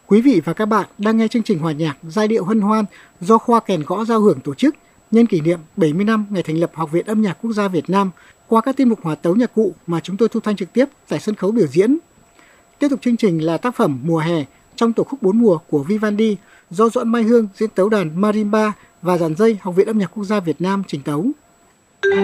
Quý vị và các bạn đang nghe chương trình hòa nhạc giai điệu hân hoan do Khoa Kèn Gõ Giao hưởng tổ chức nhân kỷ niệm 70 năm ngày thành lập Học viện Âm nhạc Quốc gia Việt Nam qua các tiết mục hòa tấu nhạc cụ mà chúng tôi thu thanh trực tiếp tại sân khấu biểu diễn. Tiếp tục chương trình là tác phẩm Mùa hè trong tổ khúc 4 mùa của Vivaldi do Doãn Mai Hương diễn tấu đàn marimba và dàn dây Học viện Âm nhạc Quốc gia Việt Nam trình tấu.